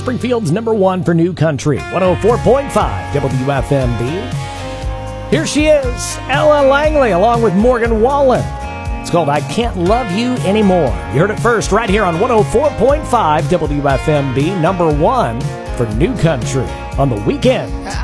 Springfield's number one for new country, 104.5 WFMB. Here she is, Ella Langley, along with Morgan Wallen. It's called I Can't Love You Anymore. You heard it first right here on 104.5 WFMB, number one for new country on the weekend.